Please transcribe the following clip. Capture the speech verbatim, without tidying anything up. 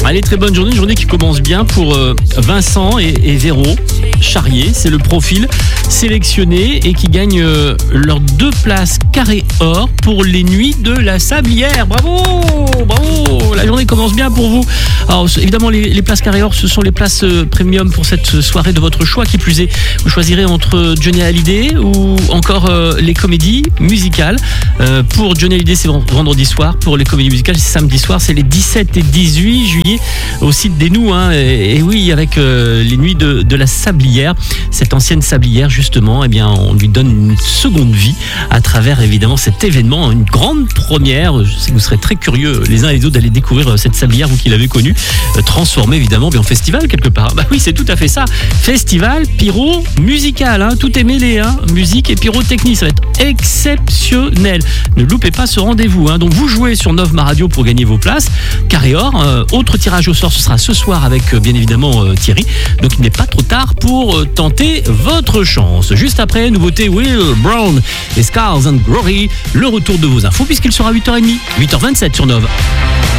Allez, très bonne journée, une journée qui commence bien pour euh, Vincent et, et Véro Charrier. C'est le profil sélectionné et qui gagne euh, leurs deux places carré or pour les nuits de la Sablière. Bravo, bravo, la journée commence bien pour vous. Alors évidemment, les, les places carré or, ce sont les places euh, premium pour cette soirée de votre choix. Qui plus est, vous choisirez entre Johnny Hallyday ou encore euh, les comédies musicales. Euh, pour Johnny Hallyday, c'est vendredi soir. Pour les comédies musicales, c'est samedi soir. C'est les dix-sept et dix-huit juillet au site des Nous. Hein, et, et oui, avec euh, les nuits de, de la Sablière. Cette ancienne Sablière, justement, eh bien, on lui donne une seconde vie à travers évidemment cet événement, une grande première. Je sais que vous serez très curieux les uns et les autres d'aller découvrir cette Sablière, vous qui l'avez connue, euh, transformée évidemment bien en festival quelque part. Bah oui, c'est tout à fait ça. Festival pyro musical, hein, tout est mêlé, hein, musique et pyrotechnie, ça va être exceptionnel. Ne loupez pas ce rendez-vous. Hein. Donc vous jouez sur Nov Ma Radio pour gagner vos places. Carré or, euh, autre tirage au sort, ce sera ce soir avec euh, bien évidemment euh, Thierry. Donc il n'est pas trop tard pour euh, tenter votre chance. Juste après, nouveauté Will Brown et Scars and Glory, le retour de vos infos puisqu'il sera huit heures trente, huit heures vingt-sept sur Nov.